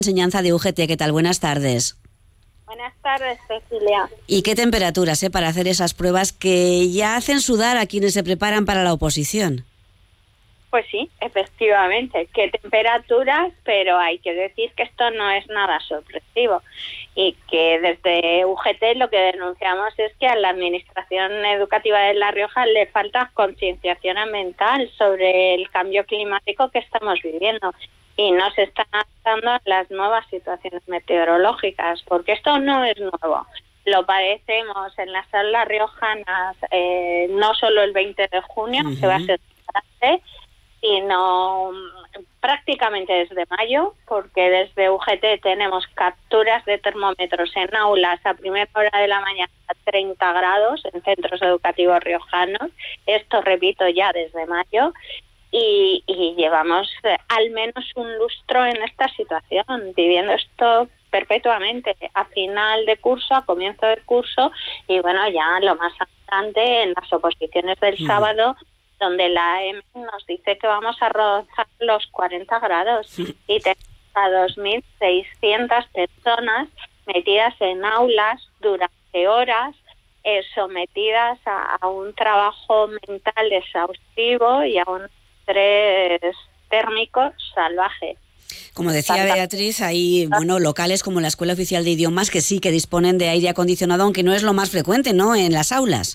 Enseñanza de UGT, ¿qué tal? Buenas tardes. Buenas tardes, Cecilia. ¿Y qué temperaturas para hacer esas pruebas que ya hacen sudar a quienes se preparan para la oposición? Pues sí, efectivamente, qué temperaturas, pero hay que decir que esto no es nada sorpresivo y que desde UGT lo que denunciamos es que a la Administración Educativa de La Rioja le falta concienciación ambiental sobre el cambio climático que estamos viviendo y no se están adaptando a las nuevas situaciones meteorológicas, porque esto no es nuevo. Lo padecemos en las aulas riojanas, no solo el 20 de junio, que va a ser tarde, sino prácticamente desde mayo, porque desde UGT tenemos capturas de termómetros en aulas a primera hora de la mañana a 30 grados en centros educativos riojanos. Esto, repito, ya desde mayo. Y llevamos al menos un lustro en esta situación, viviendo esto perpetuamente, a final de curso, a comienzo de curso, y bueno, ya lo más importante en las oposiciones del sábado, donde la EME nos dice que vamos a rozar los 40 grados y tenemos a 2.600 personas metidas en aulas durante horas, sometidas a un trabajo mental exhaustivo y a un estrés térmico salvaje. Como decía Beatriz, hay locales como la Escuela Oficial de Idiomas que sí que disponen de aire acondicionado, aunque no es lo más frecuente, ¿no?, en las aulas.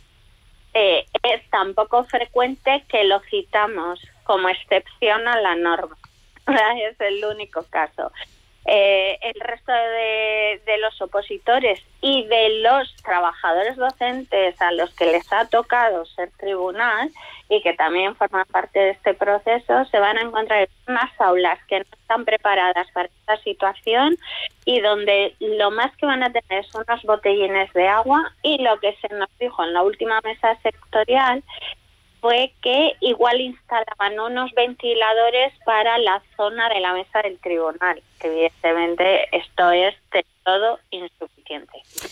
Es tan poco frecuente que lo citamos como excepción a la norma. Es el único caso. El resto de los opositores y de los trabajadores docentes a los que les ha tocado ser tribunal y que también forman parte de este proceso, se van a encontrar en unas aulas que no están preparadas para esta situación y donde lo más que van a tener son unos botellines de agua, y lo que se nos dijo en la última mesa sectorial fue que igual instalaban unos ventiladores para la zona de la mesa del tribunal, que evidentemente esto es de todo insuficiente.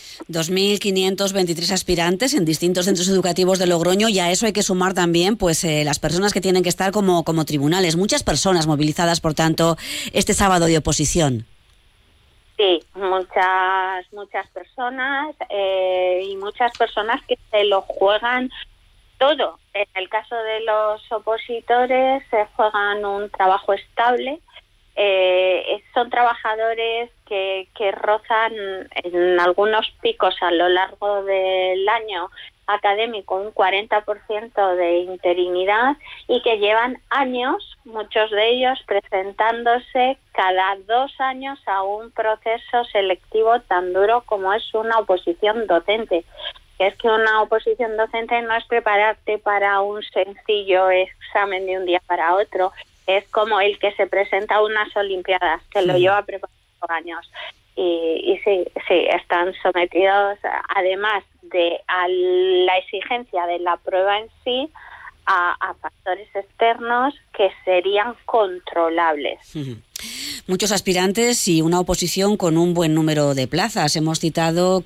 2.523 aspirantes en distintos centros educativos de Logroño, y a eso hay que sumar también las personas que tienen que estar como tribunales. Muchas personas movilizadas, por tanto, este sábado de oposición. Sí, muchas personas y muchas personas que se lo juegan todo. En el caso de los opositores se juegan un trabajo estable. Son trabajadores que rozan en algunos picos a lo largo del año académico un 40% de interinidad y que llevan años, muchos de ellos, presentándose cada 2 años a un proceso selectivo tan duro como es una oposición docente. Es que una oposición docente no es prepararte para un sencillo examen de un día para otro, es como el que se presenta a unas olimpiadas, que lo lleva preparando años. Y sí, están sometidos, además de a la exigencia de la prueba en sí, a factores externos que serían controlables. Muchos aspirantes y una oposición con un buen número de plazas. Hemos citado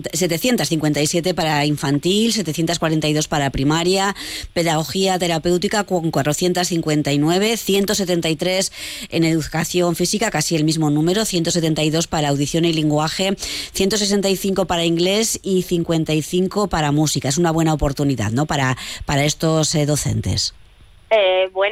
757 para infantil, 742 para primaria, pedagogía terapéutica con 459, 173 en educación física, casi el mismo número, 172 para audición y lenguaje, 165 para inglés y 55 para música. Es una buena oportunidad, ¿no?, para estos docentes. Bueno.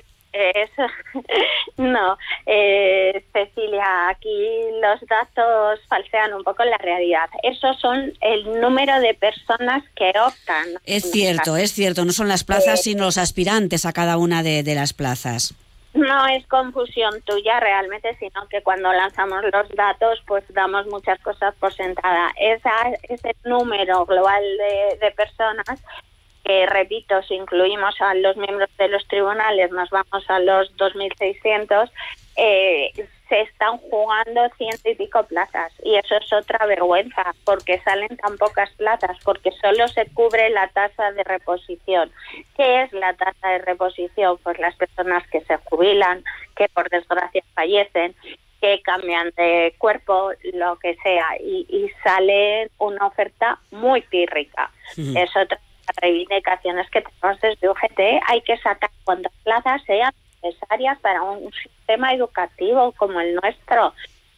No, Cecilia, aquí los datos falsean un poco la realidad. Esos son el número de personas que optan. Es cierto, no son las plazas sino los aspirantes a cada una de las plazas. No es confusión tuya realmente, sino que cuando lanzamos los datos pues damos muchas cosas por sentada. Ese número global de personas, que repito, si incluimos a los miembros de los tribunales nos vamos a los 2.600, se están jugando 100 y pico plazas, y eso es otra vergüenza, porque salen tan pocas plazas, porque solo se cubre la tasa de reposición. ¿Qué es la tasa de reposición? Pues las personas que se jubilan, que por desgracia fallecen, que cambian de cuerpo, lo que sea, y sale una oferta muy pírrica. Es otra reivindicaciones que tenemos desde UGT. Hay que sacar cuantas plazas sean necesarias para un sistema educativo como el nuestro.